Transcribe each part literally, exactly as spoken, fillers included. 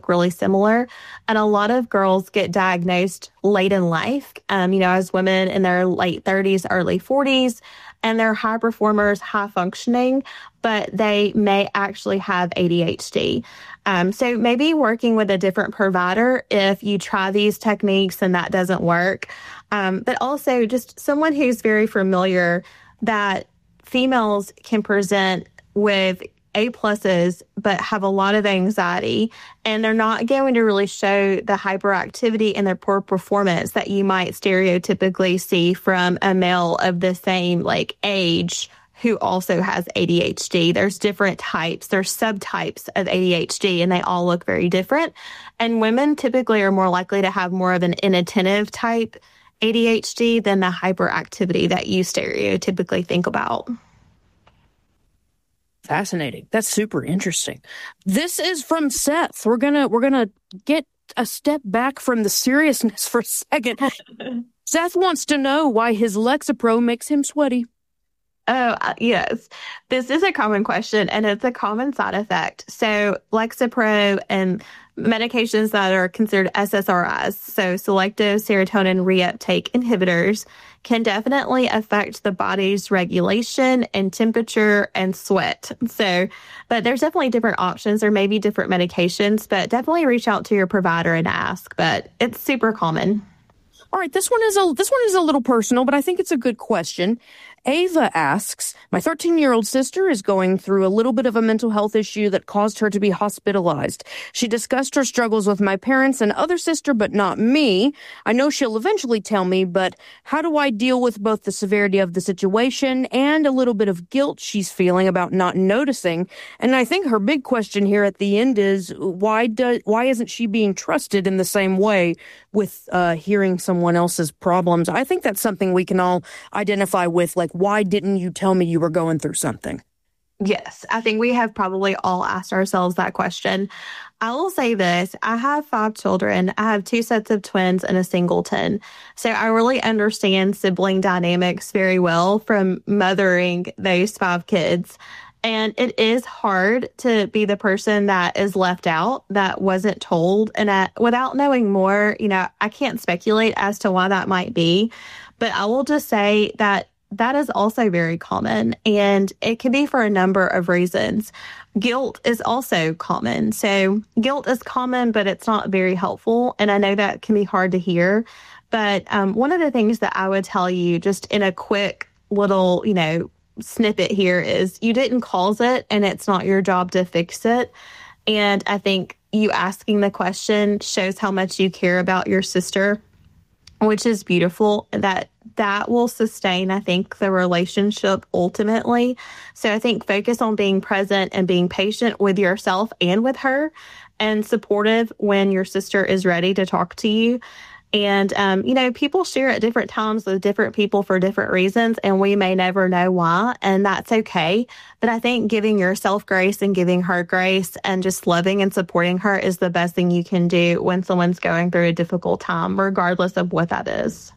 really similar. And a lot of girls get diagnosed late in life, um, you know, as women in their late thirties, early forties, and they're high performers, high functioning, but they may actually have A D H D. Um, so maybe working with a different provider if you try these techniques and that doesn't work. Um, but also just someone who's very familiar that females can present with A pluses, but have a lot of anxiety, and they're not going to really show the hyperactivity and their poor performance that you might stereotypically see from a male of the same like age who also has A D H D. There's different types. There's subtypes of A D H D, and they all look very different. And women typically are more likely to have more of an inattentive type A D H D than the hyperactivity that you stereotypically think about. Fascinating. That's super interesting. This is from Seth. We're gonna we're gonna get a step back from the seriousness for a second. Seth wants to know why his Lexapro makes him sweaty. Oh, uh, yes. This is a common question, and it's a common side effect. So Lexapro and medications that are considered S S R Is, so selective serotonin reuptake inhibitors, can definitely affect the body's regulation and temperature and sweat. So, but there's definitely different options. There may be different medications, but definitely reach out to your provider and ask. But it's super common. All right, this one is a this one is a little personal, but I think it's a good question. Ava asks, my thirteen-year-old sister is going through a little bit of a mental health issue that caused her to be hospitalized. She discussed her struggles with my parents and other sister, but not me. I know she'll eventually tell me, but how do I deal with both the severity of the situation and a little bit of guilt she's feeling about not noticing? And I think her big question here at the end is, why do, why isn't she being trusted in the same way with uh, hearing someone else's problems? I think that's something we can all identify with, like, why didn't you tell me you were going through something? Yes, I think we have probably all asked ourselves that question. I will say this. I have five children. I have two sets of twins and a singleton. So I really understand sibling dynamics very well from mothering those five kids. And it is hard to be the person that is left out, that wasn't told. And I, without knowing more, you know, I can't speculate as to why that might be. But I will just say that that is also very common, and it can be for a number of reasons. Guilt is also common. So guilt is common, but it's not very helpful. And I know that can be hard to hear. But um, one of the things that I would tell you just in a quick little, you know, snippet here is you didn't cause it, and it's not your job to fix it. And I think you asking the question shows how much you care about your sister, which is beautiful. That that will sustain, I think, the relationship ultimately. So I think focus on being present and being patient with yourself and with her, and supportive when your sister is ready to talk to you. And, um, you know, people share at different times with different people for different reasons, and we may never know why, and that's okay. But I think giving yourself grace and giving her grace and just loving and supporting her is the best thing you can do when someone's going through a difficult time, regardless of what that is.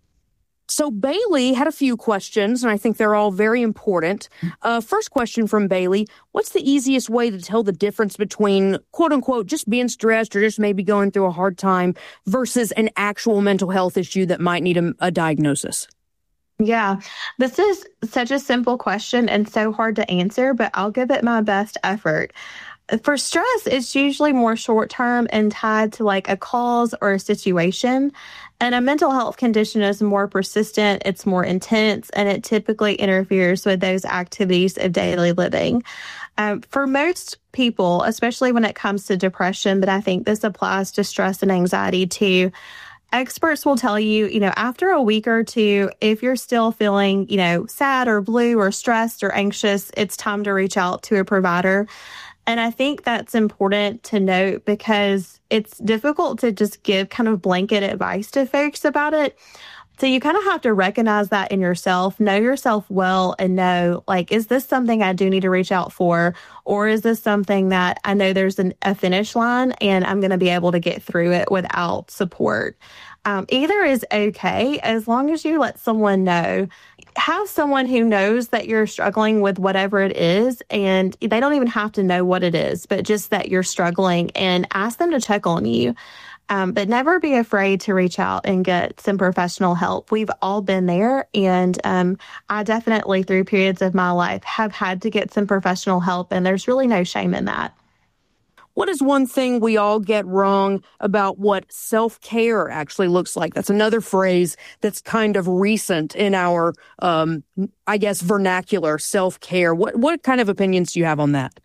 So Bailey had a few questions, and I think they're all very important. Uh, first question from Bailey, what's the easiest way to tell the difference between, quote unquote, just being stressed or just maybe going through a hard time versus an actual mental health issue that might need a, a diagnosis? Yeah, this is such a simple question and so hard to answer, but I'll give it my best effort. For stress, it's usually more short-term and tied to like a cause or a situation. And a mental health condition is more persistent, it's more intense, and it typically interferes with those activities of daily living. Um, for most people, especially when it comes to depression, but I think this applies to stress and anxiety too, experts will tell you, you know, after a week or two, if you're still feeling, you know, sad or blue or stressed or anxious, it's time to reach out to a provider. And I think that's important to note because it's difficult to just give kind of blanket advice to folks about it. So you kind of have to recognize that in yourself, know yourself well, and know, like, is this something I do need to reach out for? Or is this something that I know there's an, a finish line and I'm going to be able to get through it without support? Um, either is okay as long as you let someone know. have someone who knows that you're struggling with whatever it is, and they don't even have to know what it is, but just that you're struggling, and ask them to check on you. Um, but never be afraid to reach out and get some professional help. We've all been there. And um, I definitely, through periods of my life, have had to get some professional help. And there's really no shame in that. What is one thing we all get wrong about what self-care actually looks like? That's another phrase that's kind of recent in our, um, I guess, vernacular, self-care. What, what kind of opinions do you have on that?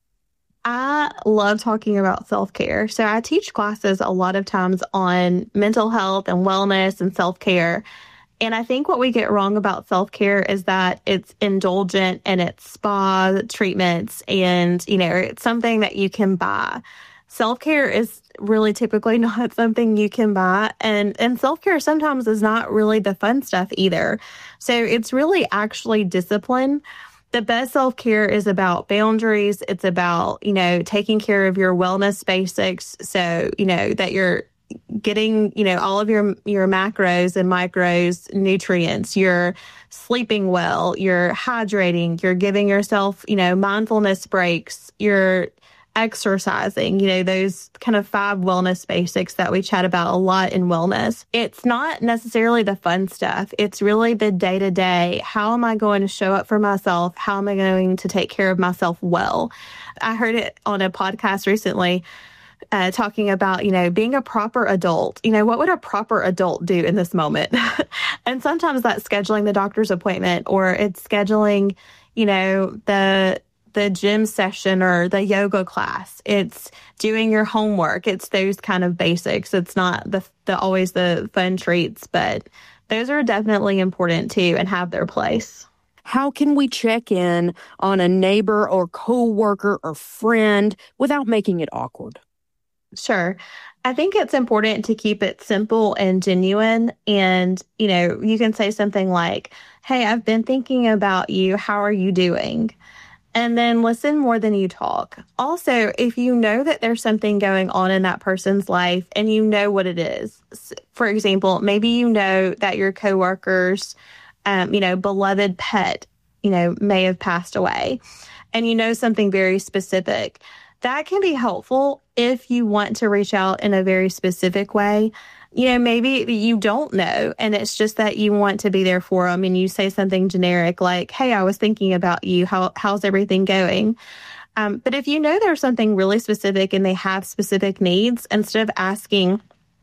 I love talking about self-care. So I teach classes a lot of times on mental health and wellness and self-care. And I think what we get wrong about self-care is that it's indulgent and it's spa treatments and, you know, it's something that you can buy. Self-care is really typically not something you can buy. And, and self-care sometimes is not really the fun stuff either. So it's really actually discipline. The best self-care is about boundaries. It's about, you know, taking care of your wellness basics. So, you know, that you're getting, you know, all of your, your macros and micros, nutrients, you're sleeping well, you're hydrating, you're giving yourself, you know, mindfulness breaks, you're exercising, you know, those kind of five wellness basics that we chat about a lot in wellness. It's not necessarily the fun stuff. It's really the day to day. How am I going to show up for myself? How am I going to take care of myself well? I heard it on a podcast recently, uh, talking about, you know, being a proper adult. You know, what would a proper adult do in this moment? And sometimes that's scheduling the doctor's appointment, or it's scheduling, you know, the the gym session or the yoga class. It's doing your homework. It's those kind of basics. It's not the, the always the fun treats, but those are definitely important too and have their place. How can we check in on a neighbor or coworker or friend without making it awkward? Sure. I think it's important to keep it simple and genuine. And, you know, you can say something like, "Hey, I've been thinking about you. How are you doing?" And then listen more than you talk. Also, if you know that there's something going on in that person's life and you know what it is, for example, maybe you know that your coworker's, um, you know, beloved pet, you know, may have passed away, and you know something very specific, that can be helpful if you want to reach out in a very specific way. You know, maybe you don't know, and it's just that you want to be there for them, and you say something generic like, "Hey, I was thinking about you. How how's everything going?" Um, but if you know there's something really specific and they have specific needs, instead of asking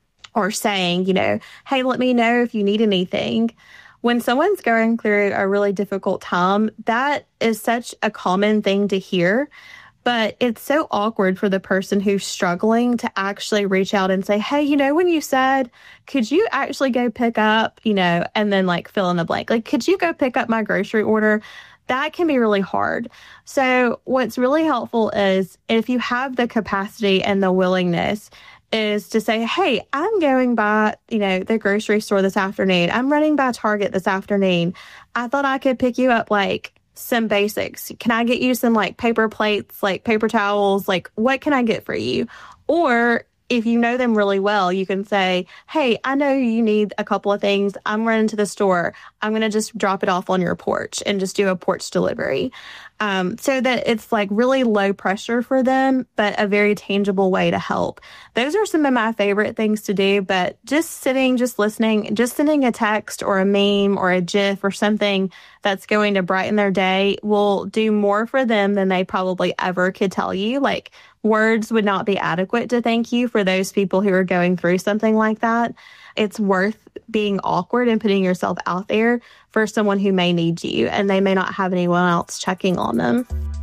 or saying, you know, "Hey, let me know if you need anything." When someone's going through a really difficult time, that is such a common thing to hear. But it's so awkward for the person who's struggling to actually reach out and say, "Hey, you know, when you said, could you actually go pick up, you know," and then like fill in the blank, like, "Could you go pick up my grocery order?" That can be really hard. So what's really helpful is if you have the capacity and the willingness is to say, "Hey, I'm going by, you know, the grocery store this afternoon. I'm running by Target this afternoon. I thought I could pick you up like some basics. Can I get you some like paper plates, like paper towels? Like, what can I get for you?" Or if you know them really well, you can say, "Hey, I know you need a couple of things. I'm running to the store. I'm going to just drop it off on your porch and just do a porch delivery." Um, so that it's like really low pressure for them, but a very tangible way to help. Those are some of my favorite things to do, but just sitting, just listening, just sending a text or a meme or a GIF or something that's going to brighten their day will do more for them than they probably ever could tell you. Like, words would not be adequate to thank you for those people who are going through something like that. It's worth being awkward and putting yourself out there for someone who may need you and they may not have anyone else checking on them.